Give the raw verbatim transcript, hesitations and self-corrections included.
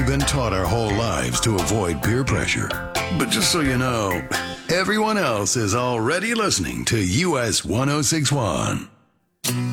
been taught our whole lives to avoid peer pressure. But just so you know, everyone else is already listening to U S one oh six one.